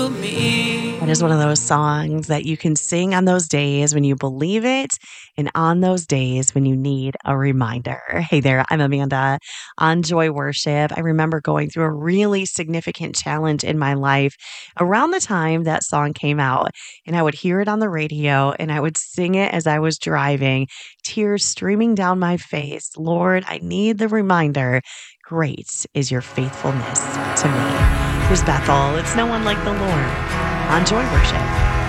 That is one of those songs that you can sing on those days when you believe it and on those days when you need a reminder. Hey there, I'm Amanda on Joy Worship. I remember going through a really significant challenge in my life around the time that song came out, and I would hear it on the radio and I would sing it as I was driving, tears streaming down my face. Lord, I need the reminder. Great is your faithfulness to me. Here's Bethel. It's no one like the Lord on Joy Worship.